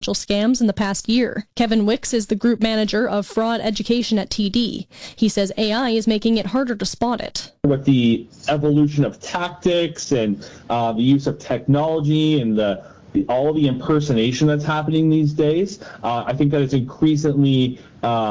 financial scams in the past year. Kevin Wicks is the group manager of fraud education at TD. He says AI is making it harder to spot it. With the evolution of tactics and the use of technology and all the impersonation that's happening these days, I think that it's increasingly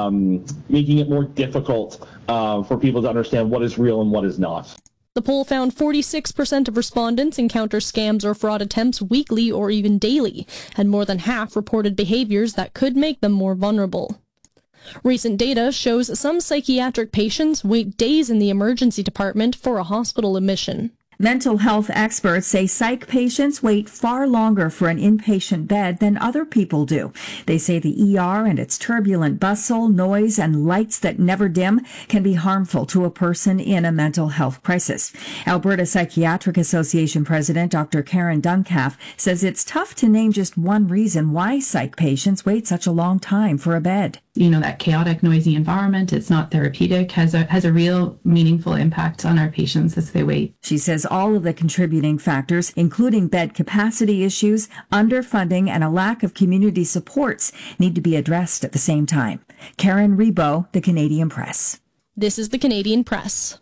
making it more difficult for people to understand what is real and what is not. The poll found 46% of respondents encounter scams or fraud attempts weekly or even daily, and more than half reported behaviors that could make them more vulnerable. Recent data shows some psychiatric patients wait days in the emergency department for a hospital admission. Mental health experts say psych patients wait far longer for an inpatient bed than other people do. They say the ER and its turbulent bustle, noise, and lights that never dim can be harmful to a person in a mental health crisis. Alberta Psychiatric Association President Dr. Karen Duncalf says it's tough to name just one reason why psych patients wait such a long time for a bed. That chaotic, noisy environment, it's not therapeutic, has a real meaningful impact on our patients as they wait. She says all of the contributing factors, including bed capacity issues, underfunding, and a lack of community supports, need to be addressed at the same time. Karen Rebo, The Canadian Press. This is The Canadian Press.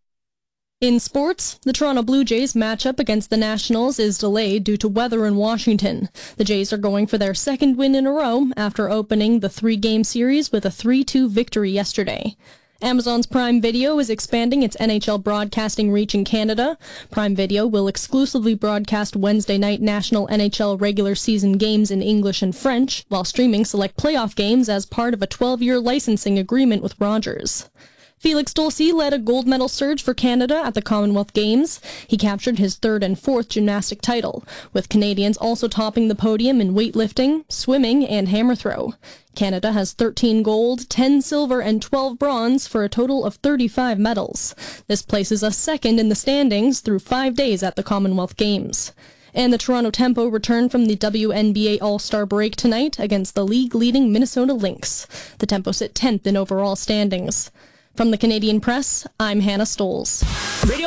In sports, the Toronto Blue Jays matchup against the Nationals is delayed due to weather in Washington. The Jays are going for their second win in a row after opening the 3-game series with a 3-2 victory yesterday. Amazon's Prime Video is expanding its NHL broadcasting reach in Canada. Prime Video will exclusively broadcast Wednesday night national NHL regular season games in English and French, while streaming select playoff games as part of a 12-year licensing agreement with Rogers. Felix Dulcie led a gold medal surge for Canada at the Commonwealth Games. He captured his third and fourth gymnastic title, with Canadians also topping the podium in weightlifting, swimming, and hammer throw. Canada has 13 gold, 10 silver, and 12 bronze for a total of 35 medals. This places us second in the standings through 5 days at the Commonwealth Games. And the Toronto Tempo return from the WNBA All-Star break tonight against the league-leading Minnesota Lynx. The Tempo sit 10th in overall standings. From the Canadian Press, I'm Hannah Stoles.